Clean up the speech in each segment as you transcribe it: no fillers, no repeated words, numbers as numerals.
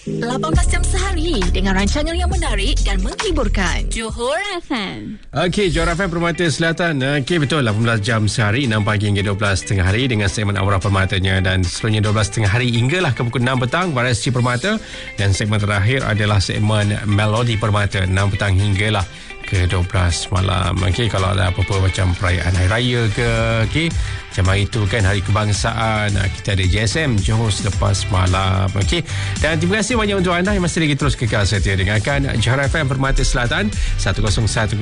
18 jam sehari dengan rancangan yang menarik dan menghiburkan. Johor FM. Okey, Johor FM Permata Selatan. Okey, betul, 18 jam sehari, 6 pagi hingga 12 tengah hari dengan segmen Aura Permatanya, dan seterusnya 12 tengah hari hinggalah ke pukul 6 petang Variasi Permata, dan segmen terakhir adalah segmen Melodi Permata 6 petang hinggalah ke 12 malam. Okey, kalau ada apa-apa macam perayaan hari raya ke, okey, macam hari itu kan, hari kebangsaan, kita ada JSM Johor selepas malam. Okey, dan terima kasih banyak untuk anda yang masih lagi terus kekal setia dengarkan Johor FM Permata Selatan 101.9,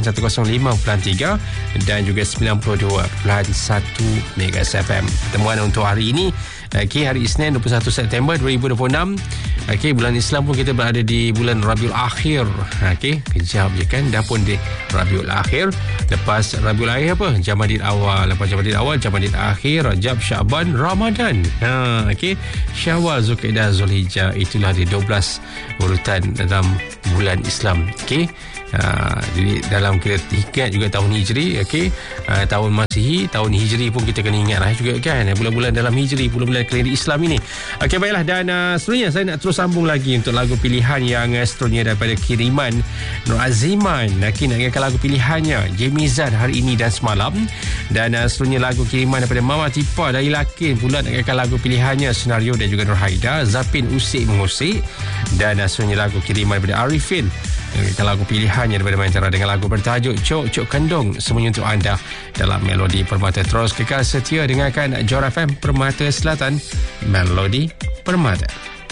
105.3 dan juga 92.1 MHz FM. Temuan untuk hari ini, okey, hari Isnin 21 September 2026. Okey, bulan Islam pun kita berada di bulan Rabiul Akhir. Okey, kejap je kan, dah pun di Rabiul Akhir. Lepas Rabiul Akhir apa? Jamadil Awal. Lepas Jamadil Awal, Jamadil Akhir, Rajab, Syaban, Ramadan. Okey, Syawal, Zulkaidah, Zulhijjah. Itulah di 12 urutan dalam bulan Islam. Okey. Jadi dalam kita ingat juga tahun Hijri, okey, tahun Masihi, tahun Hijri pun kita kena ingat lah juga kan, bulan-bulan dalam Hijri, bulan-bulan kalender Islam ini. Okey, baiklah, dan seterusnya saya nak terus sambung lagi untuk lagu pilihan yang seterusnya daripada kiriman Nur Aziman. Okey, nak ingatkan lagu pilihannya Jemizan hari ini dan semalam, dan seterusnya lagu kiriman daripada Mama Tipa dari Lakin pula, nak ingatkan lagu pilihannya Senario dan juga Nur Haida, Zapin Usik Mengusik, dan seterusnya lagu kiriman daripada Arifin. Kalau lagu pilihannya daripada Mantara dengan lagu bertajuk Cok Cok Kendong, semuanya untuk anda dalam Melodi Permata. Terus kekal setia dengarkan Johor FM Permata Selatan, Melodi Permata.